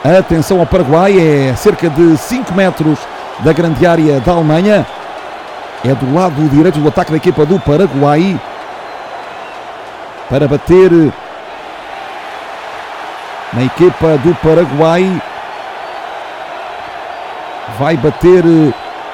Atenção ao Paraguai, é cerca de 5 metros da grande área da Alemanha. É do lado direito do ataque da equipa do Paraguai. Para bater na equipa do Paraguai. Vai bater o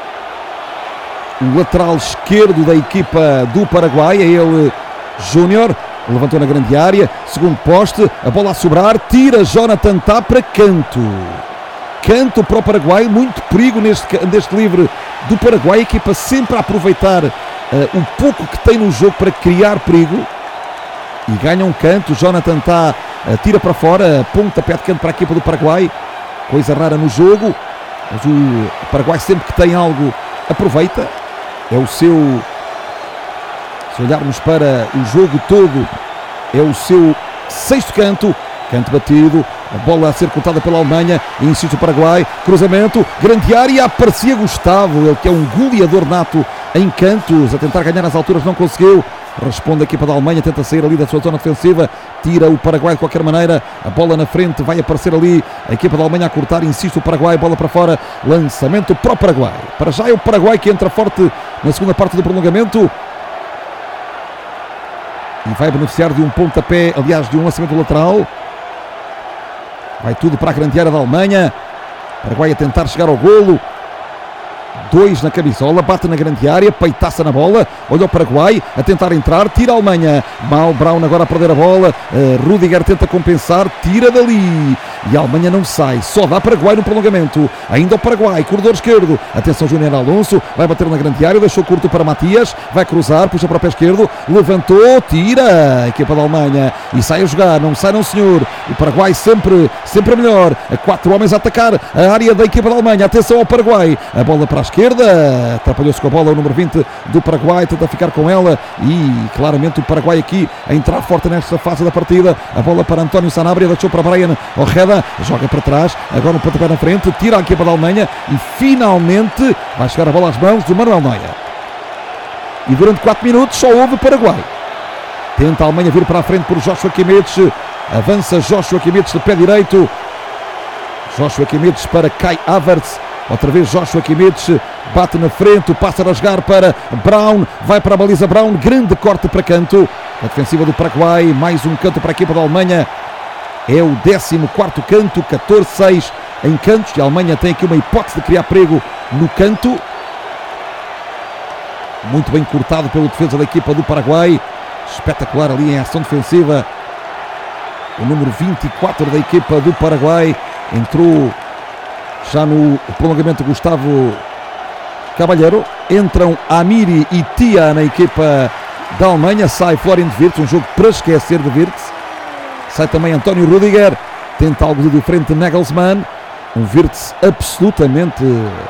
lateral esquerdo da equipa do Paraguai. É ele, Júnior. Levantou na grande área. Segundo poste. A bola a sobrar. Tira Jonathan Tah para canto. Canto para o Paraguai. Muito perigo neste livre do Paraguai. A equipa sempre a aproveitar o pouco que tem no jogo para criar perigo. E ganha um canto. Jonathan Tah tira para fora. Pontapé de canto para a equipa do Paraguai. Coisa rara no jogo. Mas o Paraguai sempre que tem algo aproveita. É o seu... Se olharmos para o jogo todo, é o seu 6º canto. Canto batido. A bola a ser cortada pela Alemanha. Insiste o Paraguai. Cruzamento. Grande área. Aparecia Gustavo. Ele que é um goleador nato em cantos. A tentar ganhar as alturas. Não conseguiu. Responde a equipa da Alemanha. Tenta sair ali da sua zona defensiva. Tira o Paraguai de qualquer maneira. A bola na frente. Vai aparecer ali a equipa da Alemanha a cortar. Insiste o Paraguai. Bola para fora. Lançamento para o Paraguai. Para já é o Paraguai que entra forte na segunda parte do prolongamento. E vai beneficiar de um pontapé, aliás, de um lançamento lateral. Vai tudo para a grande área da Alemanha. Paraguai a tentar chegar ao golo. 2 na camisola, bate na grande área, peitaça na bola. Olha o Paraguai a tentar entrar, tira a Alemanha. Mal Brown agora a perder a bola. Rudiger tenta compensar, tira dali. E a Alemanha não sai, só dá Paraguai no prolongamento. Ainda o Paraguai, corredor esquerdo. Atenção, Júnior Alonso, vai bater na grande área, deixou curto para Matias. Vai cruzar, puxa para o pé esquerdo. Levantou, tira a equipa da Alemanha. E sai a jogar, não sai não senhor. O Paraguai sempre a melhor. 4 homens a atacar a área da equipa da Alemanha. Atenção ao Paraguai, a bola para a esquerda. Atrapalhou-se com a bola o número 20 do Paraguai. Tenta ficar com ela. E claramente o Paraguai aqui a entrar forte nesta fase da partida. A bola para António Sanabria, deixou para Brian Ojeda. Joga para trás, agora um pontapé na frente, tira a equipa da Alemanha e finalmente vai chegar a bola às mãos do Manuel Neuer. E durante 4 minutos só houve Paraguai. Tenta a Alemanha vir para a frente por Joshua Kimmich. Avança Joshua Kimmich de pé direito. Joshua Kimmich para Kai Havertz. Outra vez Joshua Kimmich bate na frente, passa a jogar para Brown, vai para a baliza Brown, grande corte para canto. A defensiva do Paraguai, mais um canto para a equipa da Alemanha. É o 14º canto, 14-6 em cantos. E a Alemanha tem aqui uma hipótese de criar perigo no canto. Muito bem cortado pelo defesa da equipa do Paraguai. Espetacular ali em ação defensiva. O número 24 da equipa do Paraguai. Entrou já no prolongamento Gustavo Caballero. Entram Amiri e Tia na equipa da Alemanha. Sai Florian Wirtz, um jogo para esquecer de Wirtz. Sai também António Rudiger. Tenta algo de diferente Nagelsmann. Um Wirtz absolutamente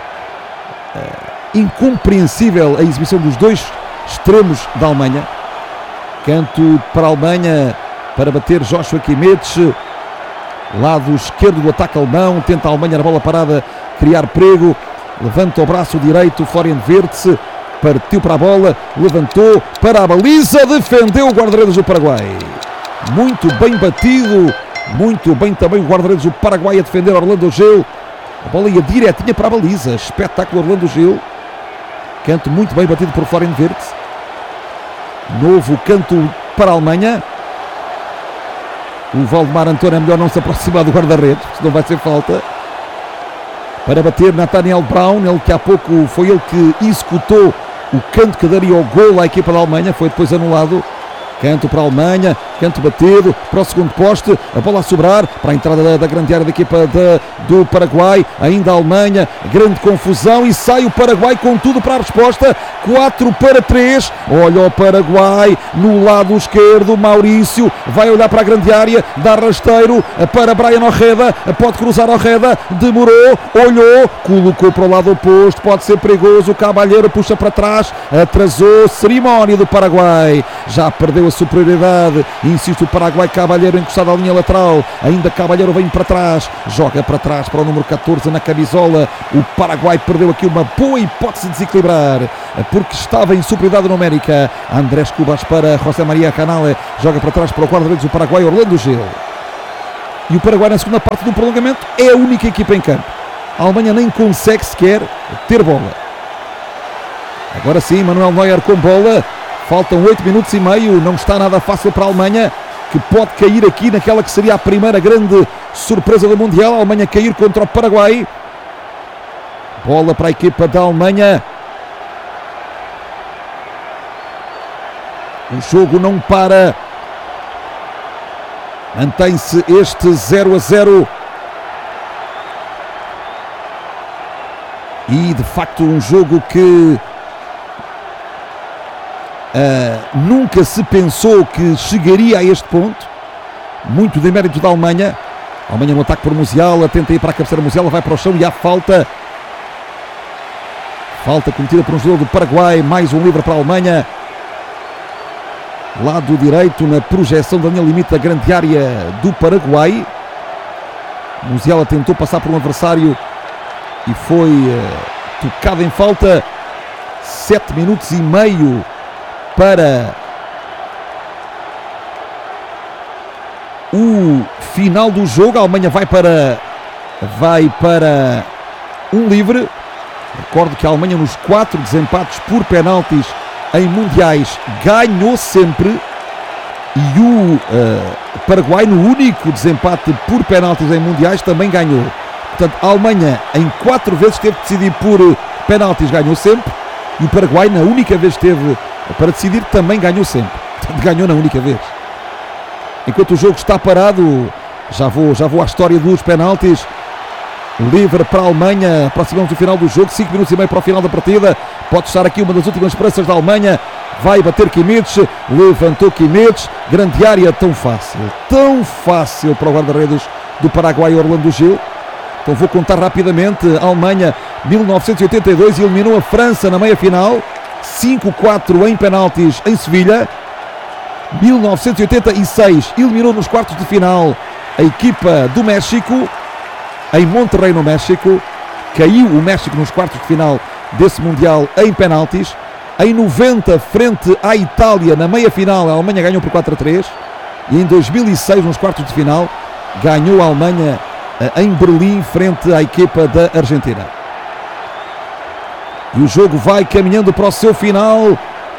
incompreensível a exibição dos dois extremos da Alemanha. Canto para a Alemanha para bater Joshua Kimmich. Lado esquerdo do ataque alemão. Tenta a Alemanha na bola parada criar perigo. Levanta o braço direito Florian Wirtz. Partiu para a bola. Levantou para a baliza. Defendeu o guarda-redes do Paraguai. Muito bem batido, muito bem também o guarda-redes do Paraguai a defender Orlando Gil. A bola ia direitinha para a baliza, espetáculo Orlando Gil. Canto muito bem batido por Florian Wirtz. Novo canto para a Alemanha. O Valdemar António é melhor não se aproximar do guarda-redes, senão vai ser falta. Para bater Nathaniel Brown, ele que há pouco foi ele que executou o canto que daria o gol à equipa da Alemanha, foi depois anulado. Canto para a Alemanha, canto batido para o segundo poste, a bola a sobrar para a entrada da grande área da equipa do Paraguai, ainda a Alemanha, grande confusão e sai o Paraguai com tudo para a resposta, 4-3, olha o Paraguai no lado esquerdo, Maurício vai olhar para a grande área, dá rasteiro para Brian Ojeda, pode cruzar Ojeda, demorou, olhou, colocou para o lado oposto, pode ser perigoso, o Caballero puxa para trás, atrasou, cerimónia do Paraguai, já perdeu a superioridade, insiste o Paraguai, Caballero encostado à linha lateral, ainda Caballero vem para trás, joga para trás para o número 14 na camisola, o Paraguai perdeu aqui uma boa hipótese de desequilibrar, porque estava em superioridade numérica. Andrés Cubas para José Maria Canale, joga para trás para o guarda-redes do Paraguai, Orlando Gil. E o Paraguai na segunda parte do prolongamento é a única equipa em campo. A Alemanha nem consegue sequer ter bola. Agora sim, Manuel Neuer com bola. Faltam 8 minutos e meio. Não está nada fácil para a Alemanha, que pode cair aqui naquela que seria a primeira grande surpresa do Mundial. A Alemanha cair contra o Paraguai. Bola para a equipa da Alemanha. O jogo não para. Mantém-se este 0-0. E de facto um jogo que nunca se pensou que chegaria a este ponto. Muito de mérito da Alemanha. A Alemanha no ataque por Musiala, tenta ir para a cabeceira. Musiala vai para o chão e há falta. Falta cometida por um jogador do Paraguai. Mais um livre para a Alemanha. Lado direito na projeção da linha limite da grande área do Paraguai. Musiala tentou passar por um adversário e foi tocado em falta. 7 minutos e meio para o final do jogo. A Alemanha vai para um livre. Recordo que a Alemanha nos 4 desempates por penaltis em mundiais ganhou sempre, e o Paraguai no único desempate por penaltis em mundiais também ganhou. Portanto, a Alemanha em 4 vezes teve de decidir por penaltis, ganhou sempre, e o Paraguai na única vez que teve para decidir também ganhou sempre. Portanto, ganhou na única vez. Enquanto o jogo está parado, já vou à história dos penaltis. Livre para a Alemanha, aproximamos do final do jogo, 5 minutos e meio para o final da partida. Pode estar aqui uma das últimas esperanças da Alemanha. Vai bater Kimmich, levantou Kimmich, grande área, tão fácil para o guarda-redes do Paraguai, Orlando Gil. Então vou contar rapidamente. A Alemanha 1982 eliminou a França na meia-final, 5-4 em penaltis em Sevilha. 1986 eliminou nos quartos de final a equipa do México em Monterrey, no México. Caiu o México nos quartos de final desse Mundial em penaltis. Em 90, frente à Itália, na meia-final, a Alemanha ganhou por 4-3. E em 2006, nos quartos de final, ganhou a Alemanha em Berlim, frente à equipa da Argentina. E o jogo vai caminhando para o seu final.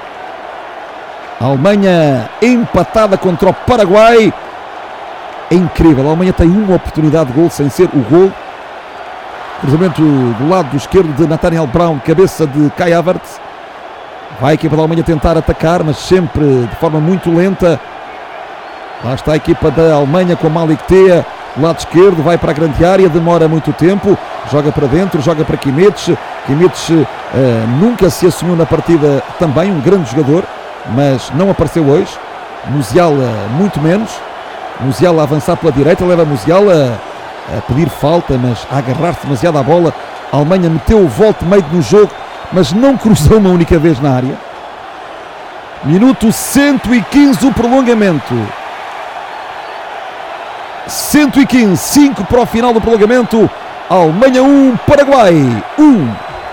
A Alemanha empatada contra o Paraguai. É incrível, a Alemanha tem uma oportunidade de gol sem ser o gol. Cruzamento do lado esquerdo de Nathaniel Brown, cabeça de Kai Havertz. Vai a equipa da Alemanha tentar atacar, mas sempre de forma muito lenta. Lá está a equipa da Alemanha com Malik Thea, do lado esquerdo, vai para a grande área, demora muito tempo, joga para dentro, joga para Kimmich. Kimmich nunca se assumiu na partida, também um grande jogador, mas não apareceu hoje. Musiala muito menos. Musiala a avançar pela direita, leva Musiala a pedir falta, mas a agarrar-se demasiado à bola. A Alemanha meteu o volte meio no jogo, mas não cruzou uma única vez na área. Minuto 115 o prolongamento. 115, 5 para o final do prolongamento. Alemanha 1, Paraguai 1.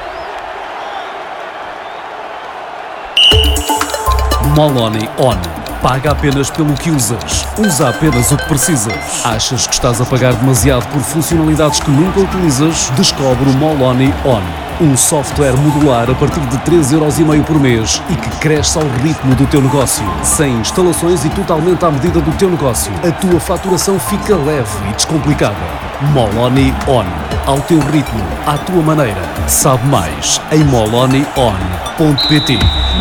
Moloni On. Paga apenas pelo que usas. Usa apenas o que precisas. Achas que estás a pagar demasiado por funcionalidades que nunca utilizas? Descobre o Moloni On. Um software modular a partir de 3,5€ por mês e que cresce ao ritmo do teu negócio. Sem instalações e totalmente à medida do teu negócio. A tua faturação fica leve e descomplicada. Moloni On. Ao teu ritmo, à tua maneira. Sabe mais em molonion.pt.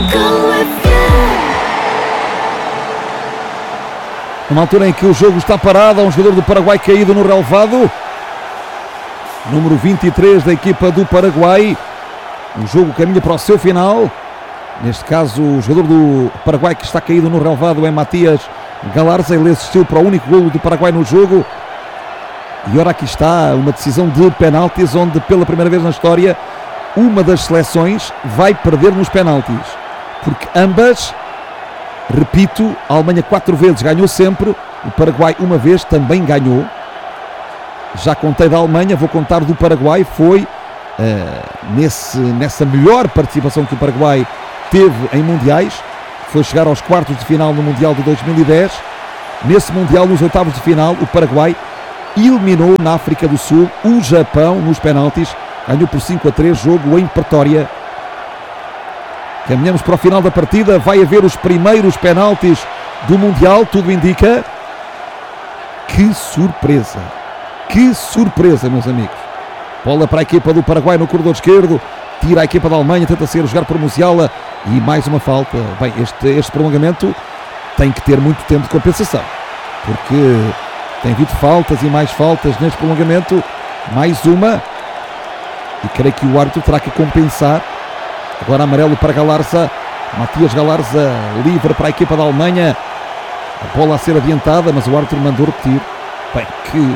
Numa altura em que o jogo está parado, há um jogador do Paraguai caído no relevado. Número 23 da equipa do Paraguai. O jogo caminha para o seu final. Neste caso, o jogador do Paraguai que está caído no relevado é Matias Galarza. Ele assistiu para o único golo do Paraguai no jogo. E ora aqui está uma decisão de penaltis, onde pela primeira vez na história uma das seleções vai perder nos penaltis. Porque ambas, repito, a Alemanha 4 vezes ganhou sempre, o Paraguai uma vez também ganhou. Já contei da Alemanha, vou contar do Paraguai. Foi nessa melhor participação que o Paraguai teve em mundiais. Foi chegar aos quartos de final no Mundial de 2010. Nesse Mundial, nos oitavos de final, o Paraguai eliminou na África do Sul o Japão nos penaltis, ganhou por 5-3, jogo em Pretória. Caminhamos para o final da partida, vai haver os primeiros penaltis do Mundial, tudo indica. Que surpresa, meus amigos. Bola para a equipa do Paraguai no corredor esquerdo, tira a equipa da Alemanha, tenta jogar por Musiala e mais uma falta. Bem, este prolongamento tem que ter muito tempo de compensação, porque tem havido faltas e mais faltas neste prolongamento, mais uma, e creio que o árbitro terá que compensar. Agora amarelo para Galarza, Matias Galarza livre para a equipa da Alemanha, a bola a ser adiantada, mas o árbitro mandou repetir. Bem, que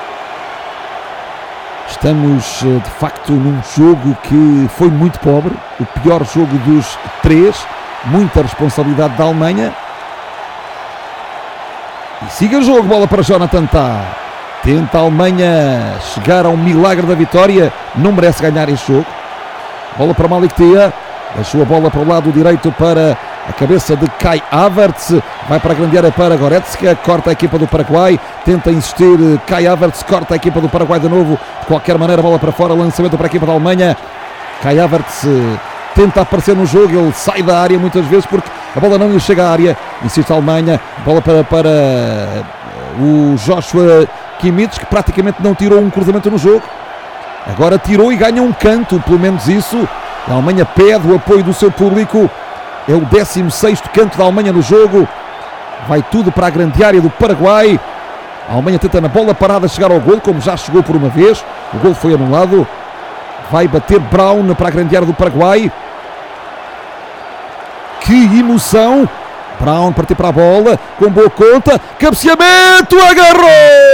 estamos de facto num jogo que foi muito pobre, o pior jogo dos 3, muita responsabilidade da Alemanha. E siga o jogo, bola para Jonathan Tah. Tenta a Alemanha chegar ao milagre da vitória, não merece ganhar este jogo. Bola para Malik Tia, deixou a bola para o lado direito para a cabeça de Kai Havertz, vai para a grande área para Goretzka, corta a equipa do Paraguai, tenta insistir Kai Havertz, corta a equipa do Paraguai de novo, de qualquer maneira bola para fora, lançamento para a equipa da Alemanha. Kai Havertz tenta aparecer no jogo, ele sai da área muitas vezes porque a bola não lhe chega à área, insiste a Alemanha, bola para o Joshua Kimmich, que praticamente não tirou um cruzamento no jogo, agora tirou e ganha um canto, pelo menos isso. A Alemanha pede o apoio do seu público, é o 16º canto da Alemanha no jogo, vai tudo para a grande área do Paraguai. A Alemanha tenta na bola parada chegar ao gol, como já chegou por uma vez, o gol foi anulado. Vai bater Brown para a grande área do Paraguai. Que emoção! Brown partiu para a bola, com boa conta, cabeceamento, agarrou!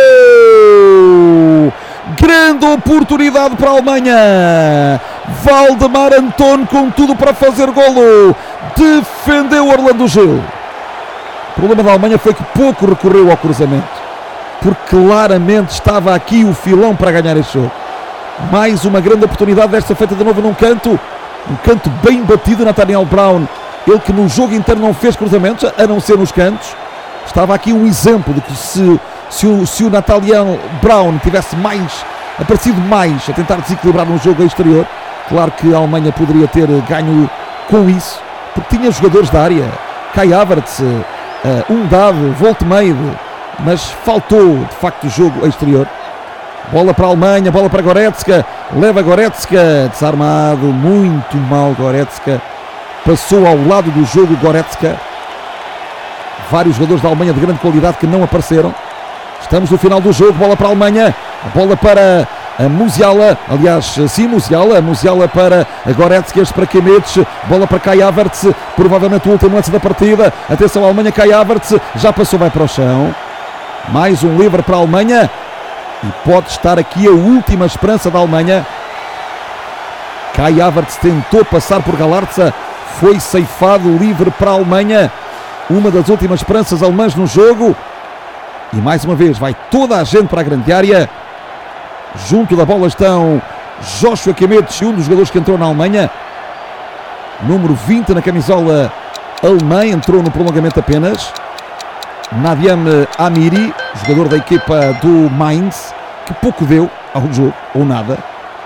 Grande oportunidade para a Alemanha. Valdemar Anton com tudo para fazer golo. Defendeu Orlando Gil. O problema da Alemanha foi que pouco recorreu ao cruzamento, porque claramente estava aqui o filão para ganhar este jogo. Mais uma grande oportunidade, desta feita de novo num canto bem batido, Nathaniel Brown. Ele que no jogo inteiro não fez cruzamentos, a não ser nos cantos. Estava aqui um exemplo de que se o Nathaniel Brown tivesse aparecido mais a tentar desequilibrar no jogo exterior, claro que a Alemanha poderia ter ganho com isso, porque tinha jogadores da área, Kai Havertz, Dave, Voltmeid, mas faltou de facto o jogo exterior. Bola para a Alemanha, bola para Goretzka, leva Goretzka, desarmado, muito mal Goretzka, passou ao lado do jogo Goretzka. Vários jogadores da Alemanha de grande qualidade que não apareceram. Estamos no final do jogo, bola para a Alemanha, a bola para a Musiala, aliás, sim, Musiala para a Goretzka, para Kimmich, bola para Kai Havertz, provavelmente o último lance da partida. Atenção à Alemanha, Kai Havertz, já passou, vai para o chão. Mais um livre para a Alemanha e pode estar aqui a última esperança da Alemanha. Kai Havertz tentou passar por Galarza, foi ceifado, livre para a Alemanha, uma das últimas esperanças alemãs no jogo. E mais uma vez vai toda a gente para a grande área. Junto da bola estão Joshua Kimmich, um dos jogadores que entrou na Alemanha, número 20 na camisola alemã, entrou no prolongamento apenas. Nadiam Amiri, jogador da equipa do Mainz, que pouco deu ao jogo, ou nada.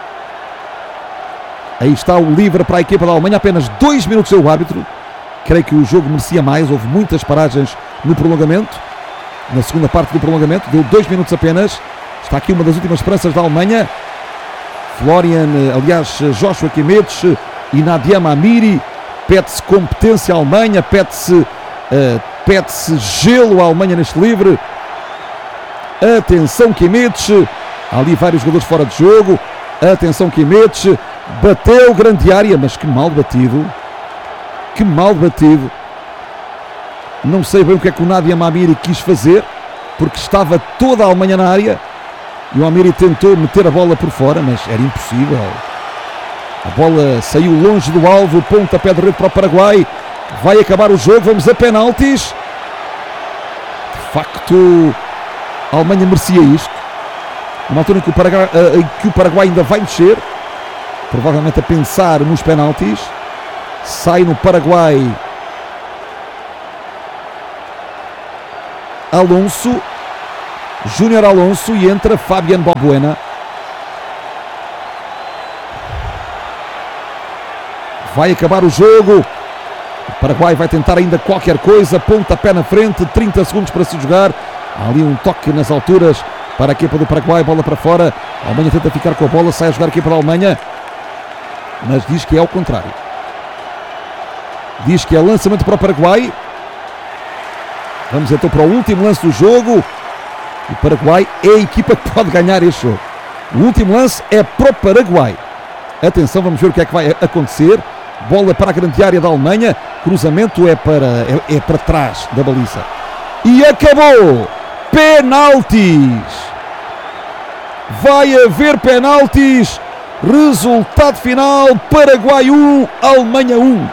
Aí está o livre para a equipa da Alemanha, apenas 2 minutos deu o árbitro. Creio que o jogo merecia mais, houve muitas paragens no prolongamento. Na segunda parte do prolongamento, deu 2 minutos apenas. Está aqui uma das últimas esperanças da Alemanha. Joshua Kimmich e Nadiam Amiri. Pede-se competência à Alemanha, pede-se gelo à Alemanha neste livre. Atenção Kimmich, há ali vários jogadores fora de jogo. Atenção Kimmich, bateu grande área, mas que mal batido. Não sei bem o que é que o Nadiam Amiri quis fazer, porque estava toda a Alemanha na área e o Amiri tentou meter a bola por fora, mas era impossível. A bola saiu longe do alvo, pontapé de rede para o Paraguai. Vai acabar o jogo, vamos a penaltis. De facto, a Alemanha merecia isto. Numa altura em que o Paraguai ainda vai mexer, provavelmente a pensar nos penaltis. Sai no Paraguai Alonso, Júnior Alonso e entra Fabián Balbuena. Vai acabar o jogo. O Paraguai vai tentar ainda qualquer coisa. Pontapé na frente, 30 segundos para se jogar. Há ali um toque nas alturas para a equipa do Paraguai, bola para fora. A Alemanha tenta ficar com a bola, sai a jogar a equipa da Alemanha, mas diz que é ao contrário. Diz que é lançamento para o Paraguai. Vamos então para o último lance do jogo. O Paraguai é a equipa que pode ganhar este jogo. O último lance é para o Paraguai. Atenção, vamos ver o que é que vai acontecer. Bola para a grande área da Alemanha. Cruzamento é para trás da baliza. E acabou! Penaltis! Vai haver penaltis. Resultado final: Paraguai 1, Alemanha 1.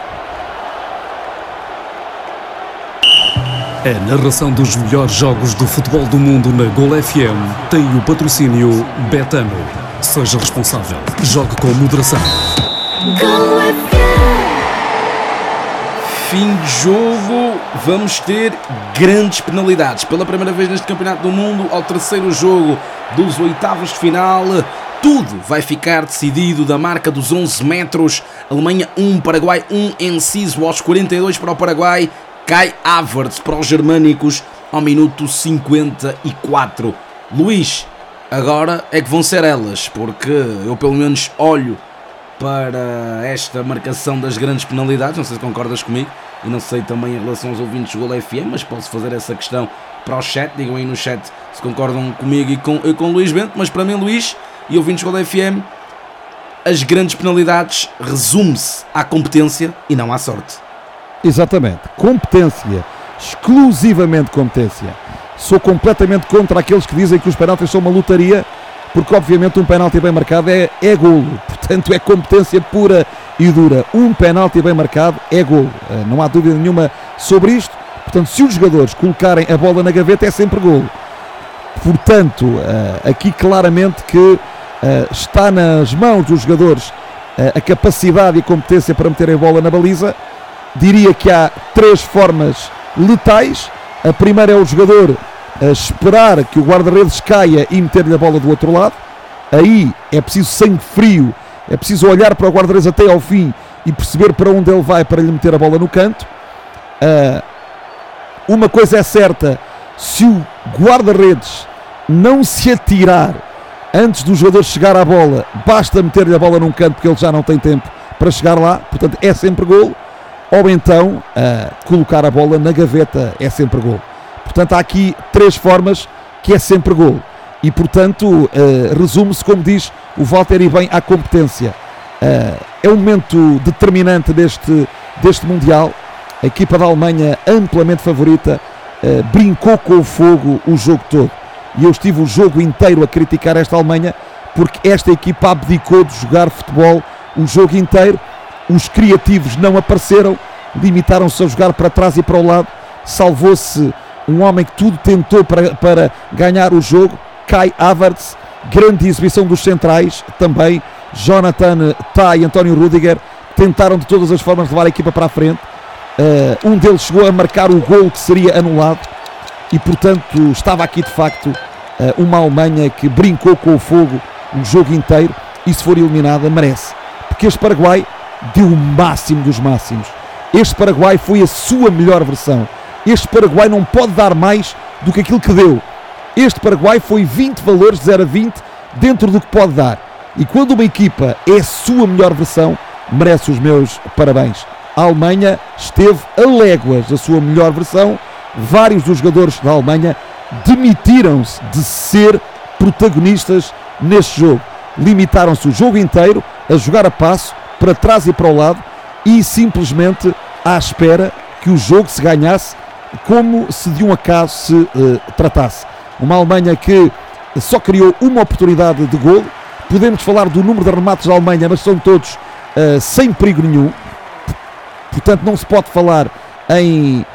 A narração dos melhores jogos do futebol do mundo na Gol FM tem o patrocínio Betano. Seja responsável. Jogue com moderação. Gol FM. Fim de jogo, vamos ter grandes penalidades. Pela primeira vez neste Campeonato do Mundo, ao terceiro jogo dos oitavos de final, tudo vai ficar decidido da marca dos 11 metros. Alemanha 1, Paraguai 1, Enciso aos 42 para o Paraguai. Kai Havertz para os germânicos ao minuto 54. Luís, agora é que vão ser elas, porque eu pelo menos olho para esta marcação das grandes penalidades. Não sei se concordas comigo e não sei também em relação aos ouvintes do Gol FM, mas posso fazer essa questão para o chat. Digam aí no chat se concordam comigo e com o Luís Bento. Mas para mim, Luís e ouvintes do Gol FM, as grandes penalidades resume-se à competência e não à sorte. Exatamente, competência, exclusivamente competência. Sou completamente contra aqueles que dizem que os penaltis são uma lotaria, porque obviamente um penalti bem marcado é golo, portanto é competência pura e dura. Um penalti bem marcado é golo, não há dúvida nenhuma sobre isto. Portanto, se os jogadores colocarem a bola na gaveta é sempre golo. Portanto, aqui claramente que está nas mãos dos jogadores a capacidade e a competência para meterem a bola na baliza. Diria que há três formas letais. A primeira é o jogador esperar que o guarda-redes caia e meter-lhe a bola do outro lado. Aí é preciso sangue frio, é preciso olhar para o guarda-redes até ao fim e perceber para onde ele vai para lhe meter a bola no canto. Uma coisa é certa: se o guarda-redes não se atirar antes do jogador chegar à bola, basta meter-lhe a bola num canto porque ele já não tem tempo para chegar lá, portanto é sempre golo. Ou então colocar a bola na gaveta é sempre golo. Portanto há aqui três formas que é sempre golo. E portanto resume-se, como diz o Walter e bem, à competência. É um momento determinante deste Mundial. A equipa da Alemanha, amplamente favorita, brincou com o fogo o jogo todo. E eu estive o jogo inteiro a criticar esta Alemanha, porque esta equipa abdicou de jogar futebol o jogo inteiro. Os criativos não apareceram, limitaram-se a jogar para trás e para o lado. Salvou-se um homem que tudo tentou para ganhar o jogo, Kai Havertz. Grande exibição dos centrais também. Jonathan Tah e António Rüdiger tentaram de todas as formas levar a equipa para a frente. Um deles chegou a marcar o gol que seria anulado. E portanto estava aqui de facto uma Alemanha que brincou com o fogo o jogo inteiro, e se for eliminada merece, porque este Paraguai deu o máximo dos máximos. Este Paraguai foi a sua melhor versão. Este Paraguai não pode dar mais do que aquilo que deu. Este Paraguai foi 20 valores de 0 a 20 dentro do que pode dar. E quando uma equipa é a sua melhor versão, merece os meus parabéns. A Alemanha esteve a léguas da sua melhor versão. Vários dos jogadores da Alemanha demitiram-se de ser protagonistas neste jogo. Limitaram-se o jogo inteiro a jogar a passo, para trás e para o lado, e simplesmente à espera que o jogo se ganhasse como se de um acaso se tratasse. Uma Alemanha que só criou uma oportunidade de golo. Podemos falar do número de remates da Alemanha, mas são todos sem perigo nenhum. Portanto não se pode falar em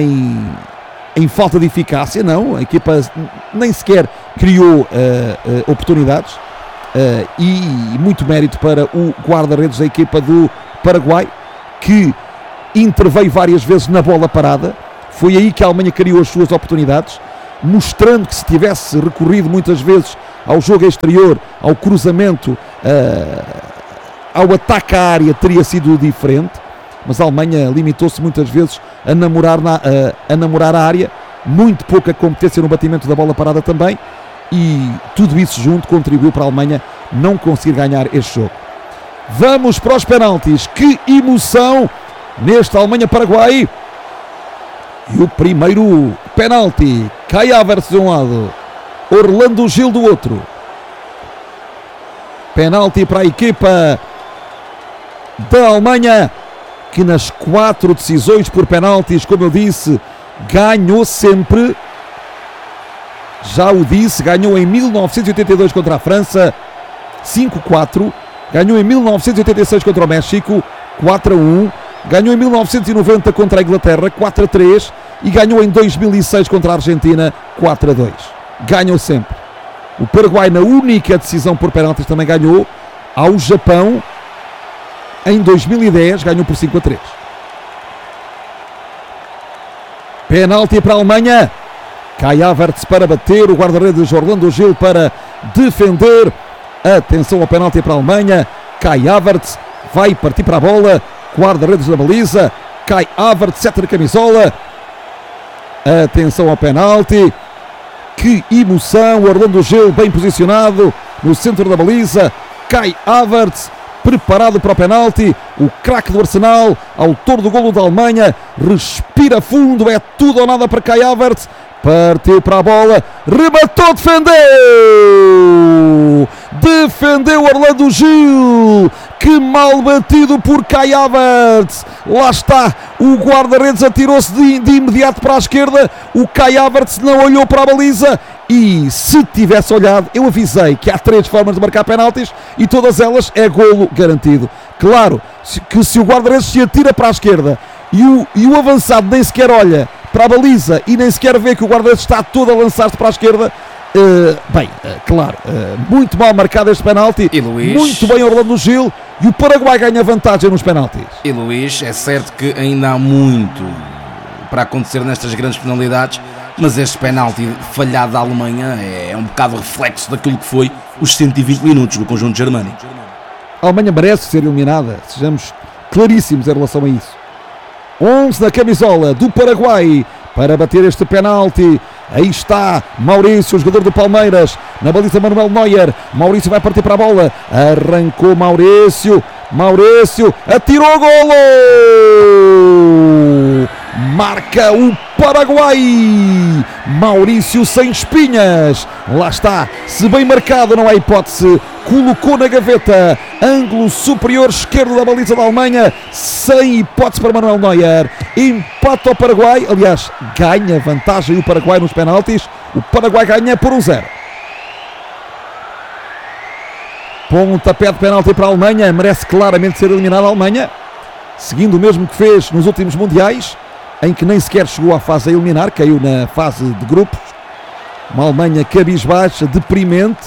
falta de eficácia, não. A equipa nem sequer criou oportunidades. E muito mérito para o guarda-redes da equipa do Paraguai, que interveio várias vezes na bola parada. Foi aí que a Alemanha criou as suas oportunidades. mostrando que se tivesse recorrido muitas vezes ao jogo exterior, ao cruzamento, ao ataque à área, teria sido diferente. Mas a Alemanha limitou-se muitas vezes a namorar a área, muito pouca competência no batimento da bola parada também, e tudo isso junto contribuiu para a Alemanha não conseguir ganhar este jogo. Vamos para os penaltis. Que emoção nesta Alemanha-Paraguai. E o primeiro penalti, Kai Havertz de um lado, Orlando Gil do outro. Penalti para a equipa da Alemanha, que nas 4 decisões por penaltis, como eu disse, ganhou sempre. Já o disse, ganhou em 1982 contra a França, 5-4. Ganhou em 1986 contra o México, 4-1. Ganhou em 1990 contra a Inglaterra, 4-3. E ganhou em 2006 contra a Argentina, 4-2. Ganhou sempre. O Paraguai, na única decisão por penaltis, também ganhou ao Japão. Em 2010 ganhou por 5-3. Penalti para a Alemanha. Kai Havertz para bater, o guarda-redes Orlando Gil para defender. Atenção ao penalti para a Alemanha. Kai Havertz vai partir para a bola, guarda-redes da baliza. Kai Havertz, 7 na camisola. Atenção ao penalti. Que emoção, Orlando Gil bem posicionado no centro da baliza. Kai Havertz preparado para o penalti, o craque do Arsenal, autor do golo da Alemanha, respira fundo, é tudo ou nada para Kai Havertz, partiu para a bola, rematou, defendeu Orlando Gil, que mal batido por Kai Havertz, lá está, o guarda-redes atirou-se de imediato para a esquerda, o Kai Havertz não olhou para a baliza. E se tivesse olhado, eu avisei que há 3 formas de marcar penaltis e todas elas é golo garantido. Claro que se o guarda-redes se atira para a esquerda e o avançado nem sequer olha para a baliza e nem sequer vê que o guarda-redes está todo a lançar-se para a esquerda, muito mal marcado este penalti. E Luís, muito bem Orlando Gil, e o Paraguai ganha vantagem nos penaltis. E Luís, é certo que ainda há muito para acontecer nestas grandes penalidades, mas este penalti falhado da Alemanha é um bocado reflexo daquilo que foi os 120 minutos do conjunto germânico. A Alemanha merece ser eliminada, sejamos claríssimos em relação a isso. 11 na camisola do Paraguai para bater este penalti. Aí está Maurício, o jogador do Palmeiras, na baliza Manuel Neuer. Maurício vai partir para a bola, arrancou Maurício, atirou o golo! Marca o Paraguai, Maurício sem espinhas, lá está, se bem marcado não há hipótese, colocou na gaveta, ângulo superior esquerdo da baliza da Alemanha, sem hipótese para Manuel Neuer, empata o Paraguai, aliás, ganha vantagem o Paraguai nos penaltis, o Paraguai ganha por 1-0. Pontapé de penalti para a Alemanha, merece claramente ser eliminada a Alemanha, seguindo o mesmo que fez nos últimos mundiais, em que nem sequer chegou à fase a eliminar, caiu na fase de grupos. Uma Alemanha cabisbaixa, deprimente,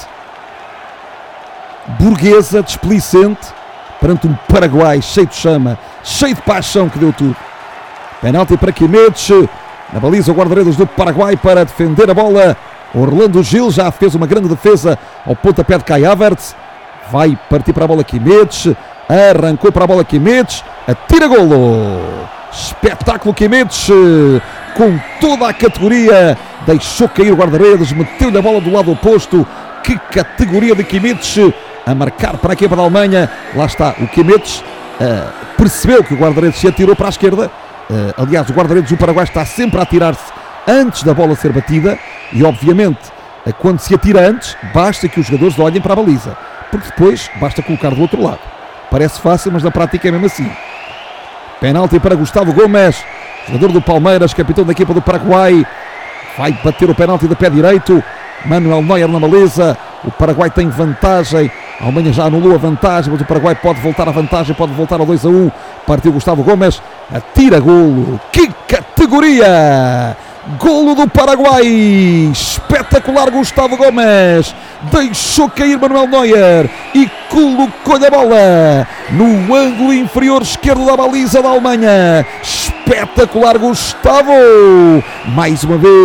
burguesa, desplicente, perante um Paraguai cheio de chama, cheio de paixão, que deu tudo. Penalti para Kimmich, na baliza o guarda-redes do Paraguai para defender a bola. Orlando Gil já fez uma grande defesa ao pontapé de Kai Havertz, vai partir para a bola Kimmich, arrancou para a bola Kimmich, atira golo. Espetáculo Kimmich, com toda a categoria, deixou cair o guarda-redes, meteu-lhe a bola do lado oposto. Que categoria de Kimmich a marcar para a equipa da Alemanha. Lá está o Kimmich, percebeu que o guarda-redes se atirou para a esquerda. Aliás, o guarda-redes do Paraguai está sempre a atirar-se antes da bola ser batida e obviamente quando se atira antes basta que os jogadores olhem para a baliza, porque depois basta colocar do outro lado. Parece fácil, mas na prática é mesmo assim. Penalti para Gustavo Gomes, jogador do Palmeiras, capitão da equipa do Paraguai. Vai bater o penalti de pé direito. Manuel Neuer na baliza. O Paraguai tem vantagem. A Alemanha já anulou a vantagem, mas o Paraguai pode voltar à vantagem, pode voltar ao 2-1. Partiu Gustavo Gomes, atira golo. Que categoria! Golo do Paraguai, espetacular Gustavo Gomes, deixou cair Manuel Neuer e colocou-lhe a bola no ângulo inferior esquerdo da baliza da Alemanha. Espetacular Gustavo, mais uma vez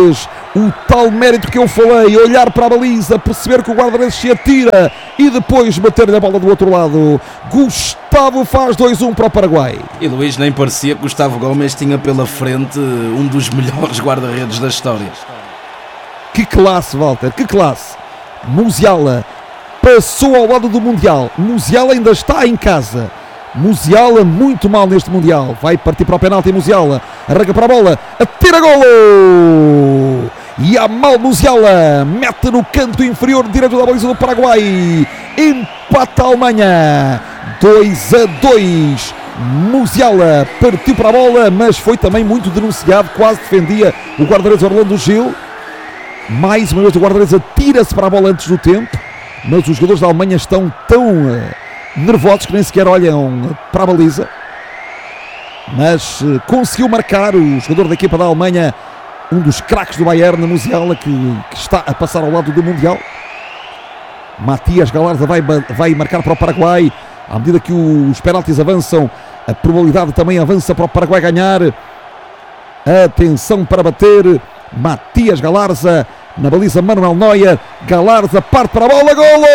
O tal mérito que eu falei, olhar para a baliza, perceber que o guarda-redes se atira e depois bater-lhe a bola do outro lado. Gustavo faz 2-1 para o Paraguai. E Luís, nem parecia que Gustavo Gomes tinha pela frente um dos melhores guarda-redes da história. Que classe, Walter, que classe. Musiala passou ao lado do Mundial. Musiala ainda está em casa. Musiala muito mal neste Mundial. Vai partir para o penalti Musiala. Arranca para a bola. Atira golo! E a mal Musiala mete no canto inferior direito da baliza do Paraguai. Empata a Alemanha. 2-2. Musiala partiu para a bola, mas foi também muito denunciado. Quase defendia o guarda-redes Orlando Gil. Mais uma vez o guarda-redes atira-se para a bola antes do tempo. Mas os jogadores da Alemanha estão tão nervosos que nem sequer olham para a baliza. Mas conseguiu marcar o jogador da equipa da Alemanha, um dos craques do Bayern, Musiala, que está a passar ao lado do Mundial. Matias Galarza vai marcar para o Paraguai. À medida que os penaltis avançam, a probabilidade também avança para o Paraguai ganhar. Atenção para bater. Matias Galarza na baliza, Manuel Neuer. Galarza parte para a bola.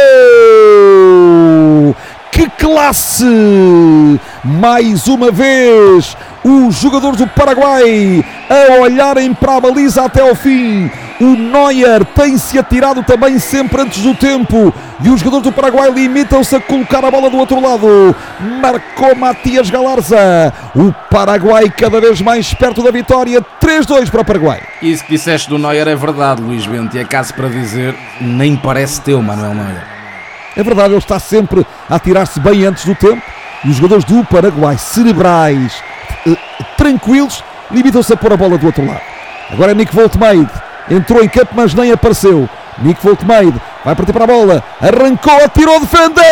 Golo! Que classe! Mais uma vez, os jogadores do Paraguai a olharem para a baliza até ao fim. O Neuer tem-se atirado também sempre antes do tempo. E os jogadores do Paraguai limitam-se a colocar a bola do outro lado. Marcou Matias Galarza. O Paraguai cada vez mais perto da vitória. 3-2 para o Paraguai. Isso que disseste do Neuer é verdade, Luís Bento. E é caso para dizer, nem parece teu, Manuel Neuer. É verdade, ele está sempre a atirar-se bem antes do tempo. E os jogadores do Paraguai, cerebrais, tranquilos, limitam-se a pôr a bola do outro lado. Agora é Nick Voltmade. Entrou em campo, mas nem apareceu. Nick Voltmade vai partir para a bola. Arrancou, atirou, defendeu!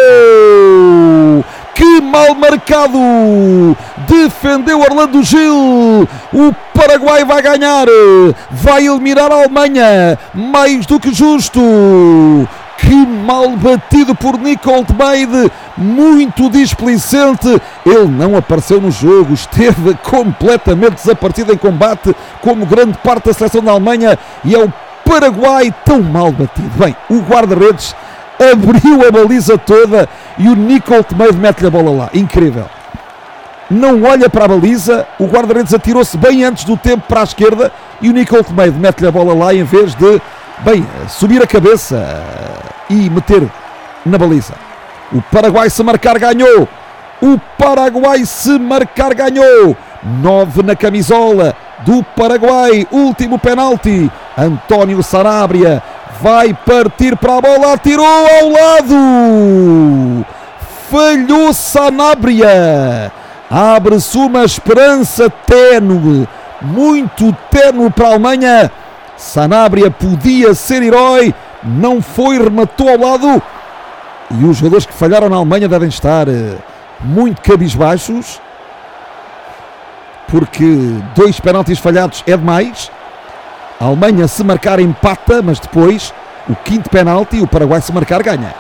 Que mal marcado! Defendeu Orlando Gil. O Paraguai vai ganhar. Vai eliminar a Alemanha. Mais do que justo. Que mal batido por Nick Voltmade. Muito displicente. Ele não apareceu no jogo. Esteve completamente desaparecido em combate, como grande parte da seleção da Alemanha. E é o Paraguai tão mal batido. Bem, o guarda-redes abriu a baliza toda e o Nick Voltmade mete-lhe a bola lá. Incrível. Não olha para a baliza. O guarda-redes atirou-se bem antes do tempo para a esquerda e o Nick Voltmade mete-lhe a bola lá em vez de, subir a cabeça e meter na baliza. O Paraguai se marcar ganhou. O Paraguai se marcar ganhou. 9 na camisola do Paraguai. Último penalti. António Sanabria vai partir para a bola. Atirou ao lado. Falhou Sanabria. Abre-se uma esperança ténue. Muito ténue para a Alemanha. Sanabria podia ser herói. Não foi, rematou ao lado. E os jogadores que falharam na Alemanha devem estar muito cabisbaixos, porque 2 penaltis falhados é demais. A Alemanha, se marcar, empata, mas depois o 5º penalti, o Paraguai se marcar, ganha.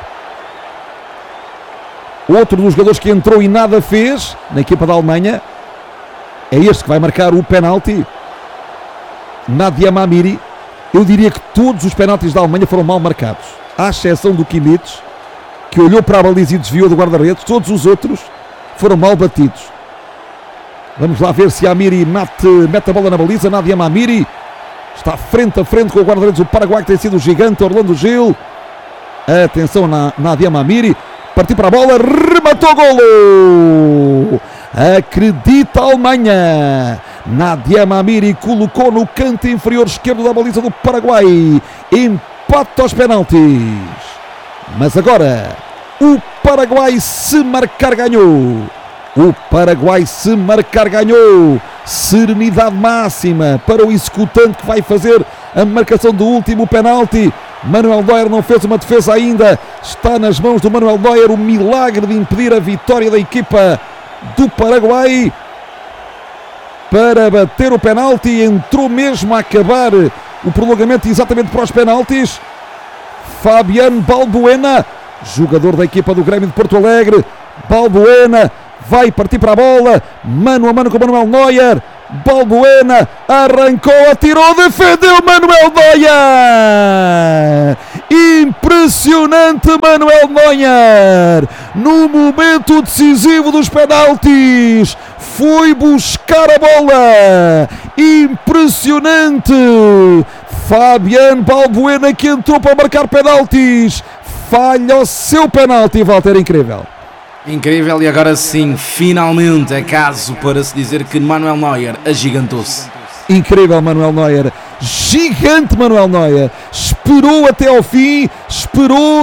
Outro dos jogadores que entrou e nada fez na equipa da Alemanha é este que vai marcar o penalti, Nadia Mamiri. Eu diria que todos os penaltis da Alemanha foram mal marcados, à exceção do Kimmich, que olhou para a baliza e desviou do guarda-redes. Todos os outros foram mal batidos. Vamos lá ver se a Amiri mete a bola na baliza. Nadia Mamiri está frente a frente com o guarda-redes do Paraguai, que tem sido o gigante Orlando Gil. Atenção na Nadia Mamiri. Partiu para a bola, rematou, golo! Acredita a Alemanha. Nadia Mamiri colocou no canto inferior esquerdo da baliza do Paraguai. Empate aos penaltis. Mas agora o Paraguai, se marcar, ganhou. O Paraguai, se marcar, ganhou. Serenidade máxima para o executante, que vai fazer a marcação do último penalti. Manuel Neuer não fez uma defesa ainda. Está nas mãos do Manuel Neuer o milagre de impedir a vitória da equipa do Paraguai. Para bater o penalti, entrou mesmo a acabar o prolongamento exatamente para os penaltis. Fabián Balbuena, jogador da equipa do Grêmio de Porto Alegre. Balbuena vai partir para a bola, mano a mano com Manuel Neuer. Balbuena arrancou, atirou, defendeu Manuel Neuer. Impressionante Manuel Neuer. No momento decisivo dos penaltis, foi buscar a bola. Impressionante. Fabián Balbuena, que entrou para marcar penaltis, falha o seu penalti, Walter, incrível. Incrível, e agora sim, finalmente é caso para se dizer que Manuel Neuer agigantou-se. Incrível Manuel Neuer, gigante Manuel Neuer, esperou até ao fim, esperou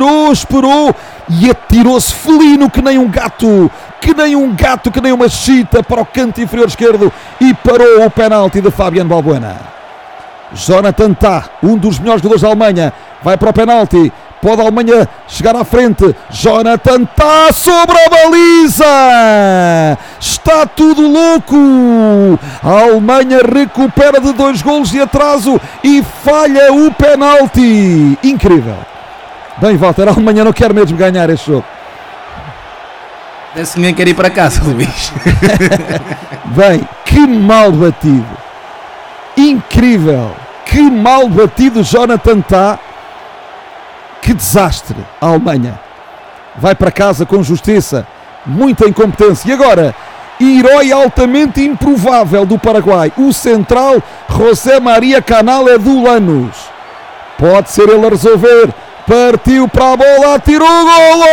e atirou-se felino que nem um gato, que nem uma chita para o canto inferior esquerdo e parou o penalti de Fabián Balbuena. Jonathan Tah, um dos melhores jogadores da Alemanha, vai para o penalti. Pode a Alemanha chegar à frente. Jonathan Tah sobre a baliza. Está tudo louco. A Alemanha recupera de 2 golos de atraso e falha o penalti. Incrível. Bem, Walter, a Alemanha não quer mesmo ganhar este jogo. Parece que ninguém quer ir para casa, Luís. Bem, que mal batido. Incrível. Que mal batido Jonathan Tah. Que desastre a Alemanha. Vai para casa com justiça. Muita incompetência. E agora, herói altamente improvável do Paraguai. O central José Maria Canale do Lanús. Pode ser ele a resolver. Partiu para a bola. Atirou o golo.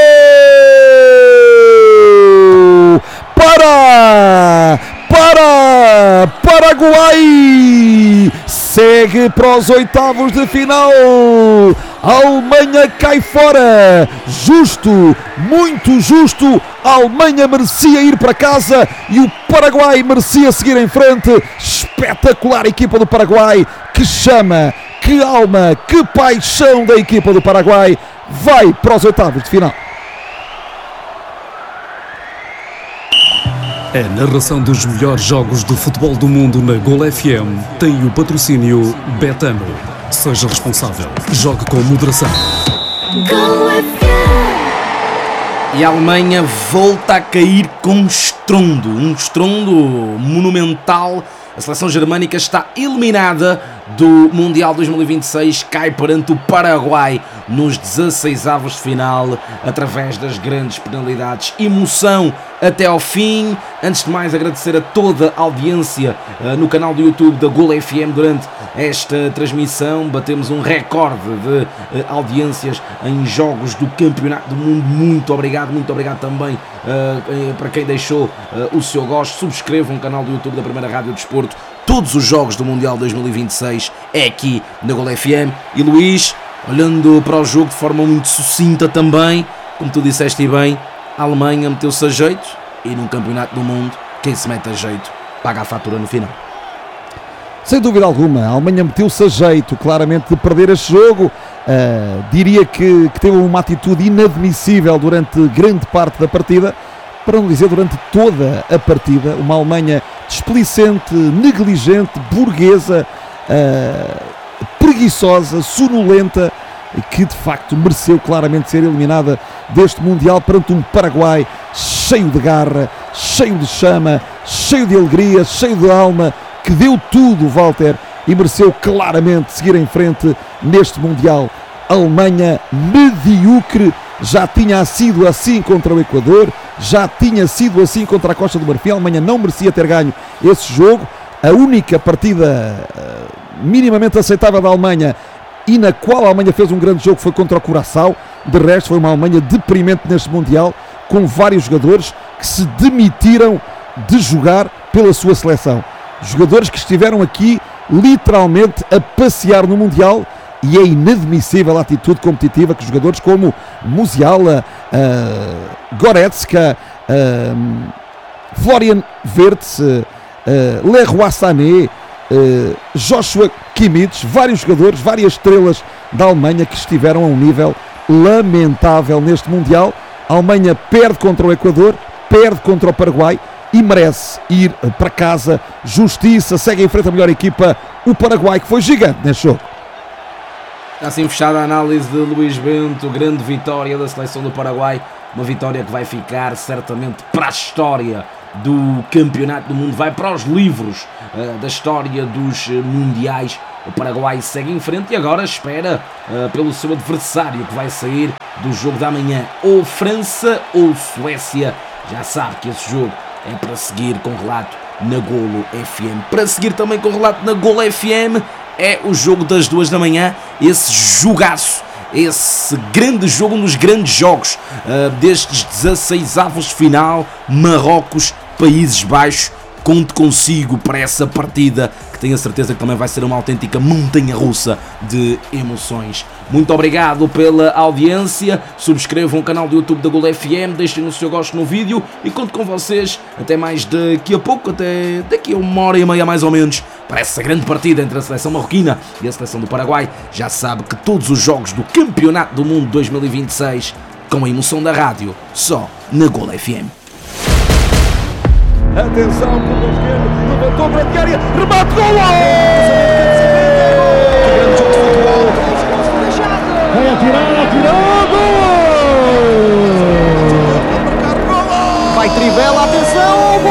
Paraguai segue para os oitavos de final. A Alemanha cai fora. Justo, muito justo. A Alemanha merecia ir para casa e o Paraguai merecia seguir em frente. Espetacular equipa do Paraguai. Que chama, que alma, que paixão da equipa do Paraguai. Vai para os oitavos de final. A narração dos melhores jogos de futebol do mundo na Gol FM tem o patrocínio Betano. Seja responsável. Jogue com moderação. Go FM. E a Alemanha volta a cair com estrondo. Um estrondo monumental. A seleção germânica está eliminada do Mundial 2026, cai perante o Paraguai nos 16avos de final, através das grandes penalidades. Emoção até ao fim. Antes de mais, agradecer a toda a audiência no canal do YouTube da Gol FM durante esta transmissão. Batemos um recorde de audiências em jogos do Campeonato do Mundo. Muito obrigado também para quem deixou o seu gosto. Subscrevam o canal do YouTube da Primeira Rádio Desporto. Todos os jogos do Mundial 2026 é aqui na Gol FM. E Luís, olhando para o jogo de forma muito sucinta também, como tu disseste bem, a Alemanha meteu-se a jeito e num campeonato do mundo, quem se mete a jeito paga a fatura no final. Sem dúvida alguma, a Alemanha meteu-se a jeito claramente de perder este jogo. Diria que teve uma atitude inadmissível durante grande parte da partida, para não dizer durante toda a partida. Uma Alemanha displicente, negligente, burguesa, preguiçosa, sonolenta, que de facto mereceu claramente ser eliminada deste Mundial perante um Paraguai cheio de garra, cheio de chama, cheio de alegria, cheio de alma, que deu tudo, Walter, e mereceu claramente seguir em frente neste Mundial. A Alemanha medíocre, já tinha sido assim contra o Equador, já tinha sido assim contra a Costa do Marfim. A Alemanha não merecia ter ganho esse jogo. A única partida minimamente aceitável da Alemanha e na qual a Alemanha fez um grande jogo foi contra o Curaçao. De resto, foi uma Alemanha deprimente neste Mundial, com vários jogadores que se demitiram de jogar pela sua seleção. Jogadores que estiveram aqui literalmente a passear no Mundial, e é inadmissível a atitude competitiva que jogadores como Musiala, Goretzka, Florian Wirtz, Leroy Sané, Joshua Kimmich, vários jogadores, várias estrelas da Alemanha que estiveram a um nível lamentável neste Mundial. A Alemanha perde contra o Equador, perde contra o Paraguai e merece ir para casa. Justiça, segue em frente a melhor equipa, o Paraguai, que foi gigante neste jogo. Está assim fechada a análise de Luís Bento. Grande vitória da seleção do Paraguai, uma vitória que vai ficar certamente para a história do Campeonato do Mundo, vai para os livros da história dos mundiais. O Paraguai segue em frente e agora espera pelo seu adversário que vai sair do jogo da manhã, ou França ou Suécia. Já sabe que esse jogo é para seguir com relato na Golo FM. Para seguir também com relato na Golo FM é o jogo das 2 da manhã, esse jogaço, esse grande jogo, um dos grandes jogos destes 16avos de final, Marrocos, Países Baixos. Conto consigo para essa partida, que tenho a certeza que também vai ser uma autêntica montanha-russa de emoções. Muito obrigado pela audiência, subscrevam o canal do YouTube da Golo FM, deixem o seu gosto no vídeo e conto com vocês até mais daqui a pouco, até daqui a 1h30 mais ou menos, para essa grande partida entre a seleção marroquina e a seleção do Paraguai. Já sabe que todos os jogos do Campeonato do Mundo 2026, com a emoção da rádio, só na Golo FM. Atenção, por esquerdo, levantou para a área, remate, golo! Vai atirar, golo! Vai Trivela, atenção,